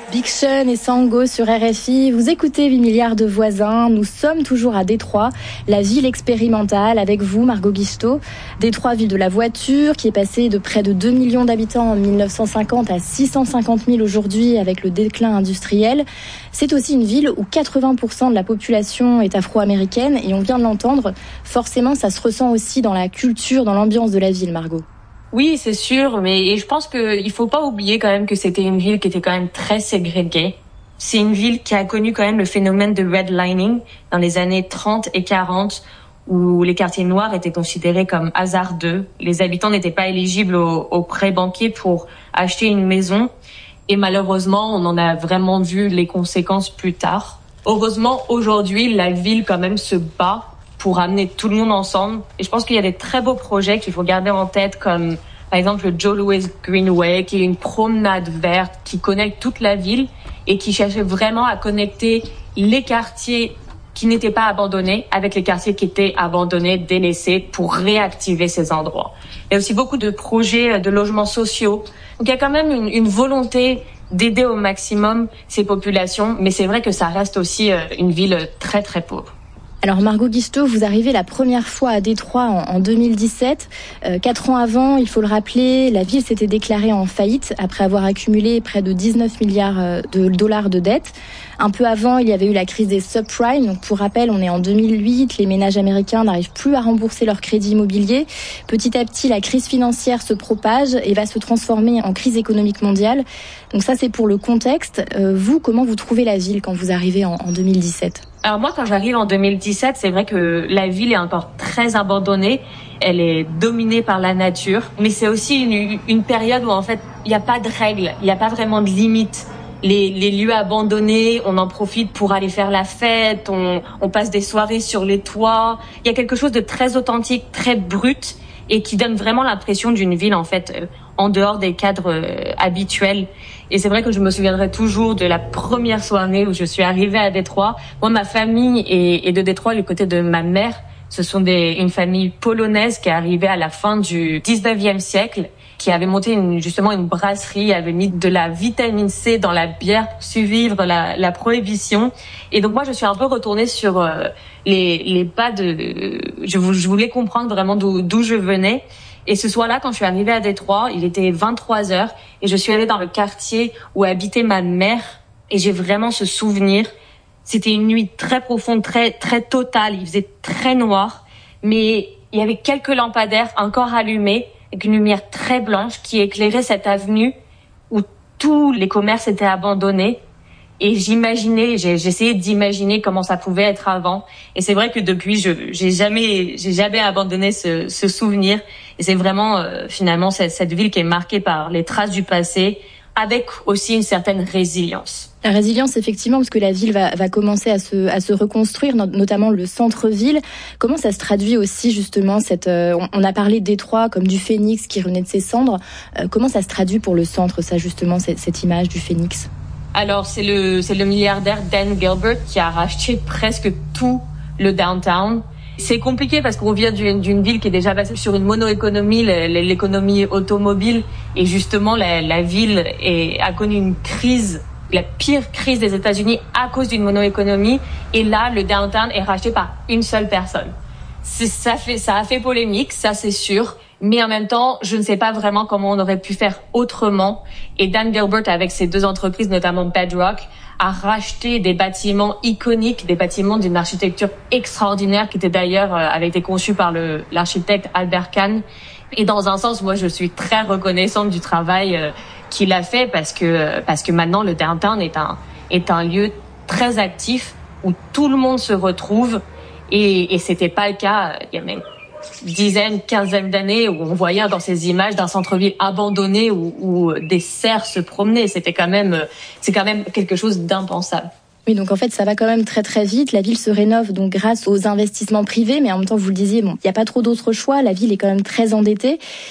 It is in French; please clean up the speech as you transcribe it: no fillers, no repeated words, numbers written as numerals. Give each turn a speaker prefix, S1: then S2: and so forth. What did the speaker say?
S1: Big Sean et Sango sur RFI. Vous écoutez 8 milliards de voisins. Nous sommes toujours à Détroit, la ville expérimentale, avec vous, Margot Guichetot. Détroit, ville de la voiture, qui est passée de près de 2 millions d'habitants en 1950 à 650 000 aujourd'hui avec le déclin industriel. C'est aussi une ville où 80% de la population est afro-américaine et on vient de l'entendre. Forcément, ça se ressent aussi dans la culture, dans l'ambiance de la ville, Margot.
S2: Oui, c'est sûr, mais je pense qu'il faut pas oublier quand même que c'était une ville qui était quand même très ségrégée. C'est une ville qui a connu quand même le phénomène de redlining dans les années 30 et 40, où les quartiers noirs étaient considérés comme hasardeux. Les habitants n'étaient pas éligibles aux prêts banquiers pour acheter une maison. Et malheureusement, on en a vraiment vu les conséquences plus tard. Heureusement, aujourd'hui, la ville quand même se bat pour amener tout le monde ensemble. Et je pense qu'il y a des très beaux projets qu'il faut garder en tête, comme par exemple le Joe Louis Greenway, qui est une promenade verte qui connecte toute la ville et qui cherchait vraiment à connecter les quartiers qui n'étaient pas abandonnés avec les quartiers qui étaient abandonnés, délaissés, pour réactiver ces endroits. Il y a aussi beaucoup de projets de logements sociaux. Donc il y a quand même une volonté d'aider au maximum ces populations, mais c'est vrai que ça reste aussi une ville très très pauvre.
S1: Alors Margot Guichetot, vous arrivez la première fois à Détroit en 2017. 4 ans avant, il faut le rappeler, la ville s'était déclarée en faillite après avoir accumulé près de 19 milliards de dollars de dettes. Un peu avant, il y avait eu la crise des subprimes. Donc pour rappel, on est en 2008, les ménages américains n'arrivent plus à rembourser leurs crédits immobiliers. Petit à petit, la crise financière se propage et va se transformer en crise économique mondiale. Donc ça, c'est pour le contexte. Vous, comment vous trouvez la ville quand vous arrivez en 2017 ?
S2: Alors moi, quand j'arrive en 2017, c'est vrai que la ville est encore très abandonnée. Elle est dominée par la nature. Mais c'est aussi une période où, en fait, il n'y a pas de règles, il n'y a pas vraiment de limites. Les lieux abandonnés, on en profite pour aller faire la fête, on passe des soirées sur les toits. Il y a quelque chose de très authentique, très brut, et qui donne vraiment l'impression d'une ville, en fait, en dehors des cadres habituels. Et c'est vrai que je me souviendrai toujours de la première soirée où je suis arrivée à Détroit. Moi, ma famille est de Détroit, du côté de ma mère. Ce sont une famille polonaise qui est arrivée à la fin du 19e siècle, qui avait monté justement une brasserie, avait mis de la vitamine C dans la bière pour survivre la prohibition. Et donc moi, je suis un peu retournée sur les pas de... Je voulais comprendre vraiment d'où je venais. Et ce soir-là, quand je suis arrivée à Détroit, il était 23h et je suis allée dans le quartier où habitait ma mère et j'ai vraiment ce souvenir. C'était une nuit très profonde, très, très totale. Il faisait très noir, mais il y avait quelques lampadaires encore allumés avec une lumière très blanche qui éclairait cette avenue où tous les commerces étaient abandonnés. Et j'essayais d'imaginer comment ça pouvait être avant. Et c'est vrai que depuis, j'ai jamais abandonné ce souvenir. Et c'est vraiment, finalement, cette ville qui est marquée par les traces du passé, avec aussi une certaine résilience.
S1: La résilience, effectivement, parce que la ville va commencer à se reconstruire, notamment le centre-ville. Comment ça se traduit aussi, justement, on a parlé de Détroit comme du phénix qui renaît de ses cendres. Comment ça se traduit pour le centre, ça, justement, cette image du phénix?
S2: Alors, c'est le milliardaire Dan Gilbert qui a racheté presque tout le downtown. C'est compliqué parce qu'on vient d'une ville qui est déjà basée sur une monoéconomie, l'économie automobile. Et justement, la ville a connu une crise, la pire crise des États-Unis à cause d'une monoéconomie. Et là, le downtown est racheté par une seule personne. Ça a fait polémique, ça c'est sûr. Mais en même temps, je ne sais pas vraiment comment on aurait pu faire autrement. Et Dan Gilbert, avec ses 2 entreprises, notamment Bedrock, a racheté des bâtiments iconiques, des bâtiments d'une architecture extraordinaire qui était d'ailleurs avait été conçu par l'architecte Albert Kahn. Et dans un sens, moi, je suis très reconnaissante du travail qu'il a fait parce que maintenant le downtown est un lieu très actif où tout le monde se retrouve et c'était pas le cas il y a même quinzaine d'années où on voyait dans ces images d'un centre-ville abandonné où des cerfs se promenaient. C'est quand même quelque chose d'impensable.
S1: Oui, donc en fait, ça va quand même très très vite. La ville se rénove donc grâce aux investissements privés, mais en même temps, vous le disiez, il n'y a pas trop d'autres choix. La ville est quand même très endettée.